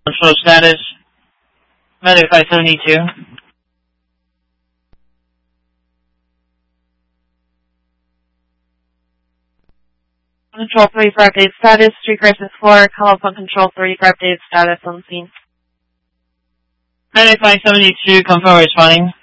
Control status. Medic 572. Control 35 update status. Street crisis 4. Call upon Control 35 update status on scene. Medic 572, confirm responding.